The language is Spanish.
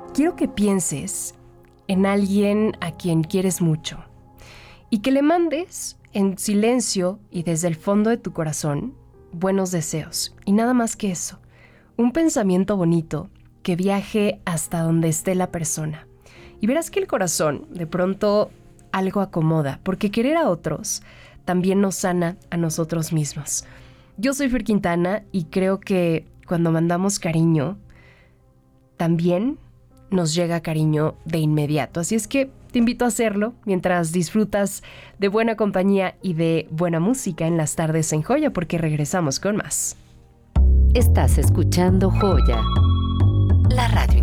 quiero que pienses en alguien a quien quieres mucho y que le mandes en silencio y desde el fondo de tu corazón buenos deseos y nada más que eso, un pensamiento bonito que viaje hasta donde esté la persona. Y verás que el corazón de pronto algo acomoda, porque querer a otros también nos sana a nosotros mismos. Yo soy Fer Quintana y creo que cuando mandamos cariño, también nos llega cariño de inmediato. Así es que te invito a hacerlo mientras disfrutas de buena compañía y de buena música en las tardes en Joya, porque regresamos con más. Estás escuchando Joya, la radio.